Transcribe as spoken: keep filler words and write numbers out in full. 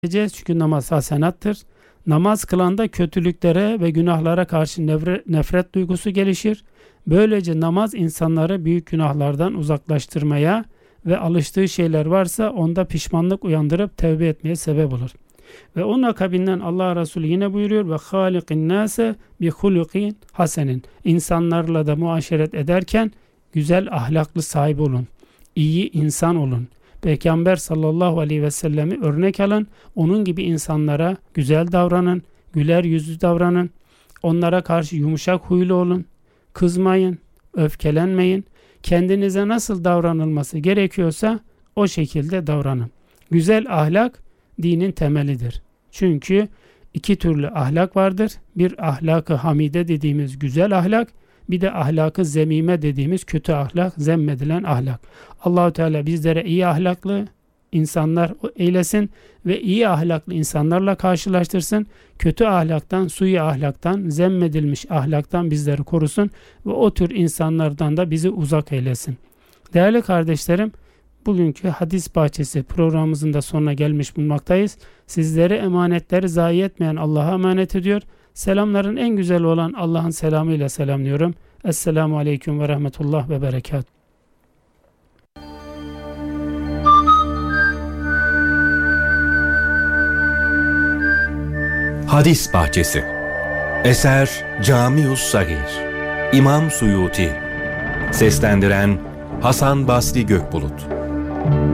edeceğiz. Çünkü namaz hasenattır. Namaz kılanda kötülüklere ve günahlara karşı nefret, nefret duygusu gelişir. Böylece namaz insanları büyük günahlardan uzaklaştırmaya ve alıştığı şeyler varsa onda pişmanlık uyandırıp tevbe etmeye sebep olur. Ve onun akabinden Allah Resulü yine buyuruyor ve halikin nase bi hulukin hasenin. İnsanlarla da muaşeret ederken güzel ahlaklı sahibi olun. İyi insan olun. Peygamber sallallahu aleyhi ve sellemi örnek alın. Onun gibi insanlara güzel davranın, güler yüzlü davranın. Onlara karşı yumuşak huylu olun. Kızmayın, öfkelenmeyin. Kendinize nasıl davranılması gerekiyorsa o şekilde davranın. Güzel ahlak dinin temelidir. Çünkü iki türlü ahlak vardır. Bir ahlak-ı hamide dediğimiz güzel ahlak, bir de ahlak-ı zemime dediğimiz kötü ahlak, zemmedilen ahlak. Allah-u Teala bizlere iyi ahlaklı insanlar eylesin ve iyi ahlaklı insanlarla karşılaştırsın. Kötü ahlaktan, sui ahlaktan, zemmedilmiş ahlaktan bizleri korusun ve o tür insanlardan da bizi uzak eylesin. Değerli kardeşlerim, bugünkü Hadis Bahçesi programımızın da sonuna gelmiş bulunmaktayız. Sizlere emanetleri zayi etmeyen Allah'a emanet ediyor. Selamların en güzel olan Allah'ın selamıyla selamlıyorum. Esselamu Aleyküm ve Rahmetullah ve Berekat. Hadis Bahçesi. Eser Camius Sagir. İmam Suyuti. Seslendiren Hasan Basri Gökbulut.